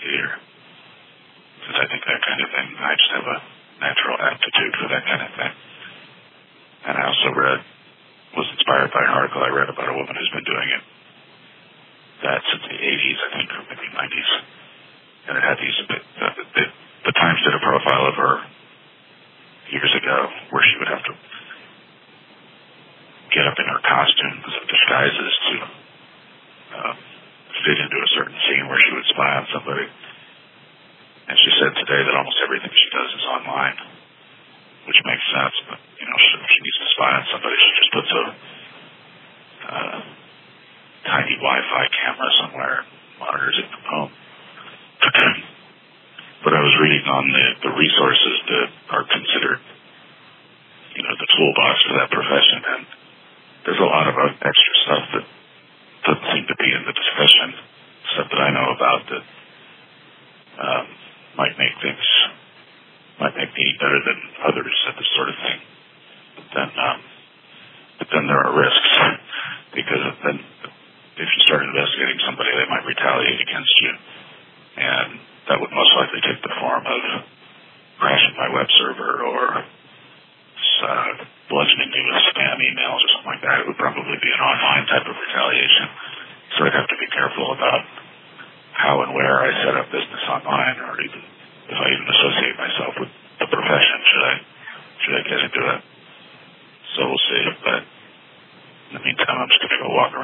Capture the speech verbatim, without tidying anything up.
theater. Because I think that kind of thing, I just have a natural aptitude for that kind of thing. And I also read, was inspired by an article I read about a woman who's been doing it, that since the eighties, I think, or maybe nineties. And it had these, the, the, the Times did a profile of her years ago where she would have to get up in her costumes of disguises to uh, fit into a certain scene where she would spy on somebody. And she said today that almost everything she does is online, which makes sense, but, you know, she, if she needs to spy on somebody, she just puts a uh, tiny Wi-Fi camera somewhere and monitors it from home. But I was reading on the, the resources that are considered, you know, the toolbox for that profession, and there's a lot of extra stuff that doesn't seem to be in the discussion, stuff that I know about that um, might make things, might make me better than others at this sort of thing. But then, um, but then there are risks, because then if you start investigating somebody, they might retaliate against you, and that would most likely take the form of crashing my web server or uh, bludgeoning me with spam emails or something like that. It would probably be an online type of retaliation. So I'd have to be careful about how and where I set up business online, or even if I even associate myself with the profession. Should I should I get into it? So we'll see. But in the meantime, I'm just going to go walk around.